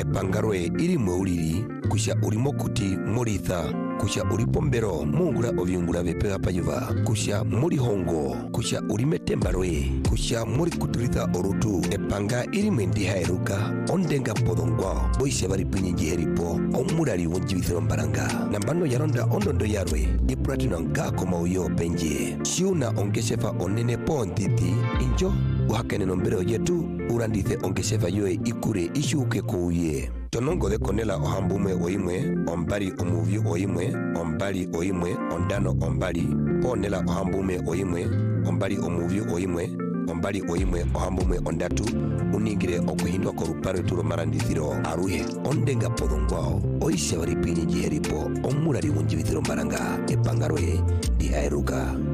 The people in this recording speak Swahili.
epangarwe iri mweuliri kusha urimo kuti muritha kusha uri pombero mungula ovyungula vepega payuva kusha muri hongo kusha uri metembarwe kusha muri kuturitha orutu epanga iri mwendi hairuka ondenga podongwa boise bari pinyi heripo omurari wonjibithiro mbaranga nambano yaronda ondondo yarwe ipratino ngako mauyo penje shiuna ongeshefa onene pontiti injo uhakene nombero yetu urandithe ongeshefa yoe ikure ishuke kuuye tonongo de konela ohambume oimwe ombali omuvyu oimwe ombali oimwe ondano ombali onela ohambume oimwe ombali omuvyu oimwe ombali oimwe ohambume ondatu uningire okuhindwa koruparo turo marandithiro aruhe ondenga podongwao oisha bari pinyi heripo omurari wonjibithiro mbaranga epangarwe dihaeruka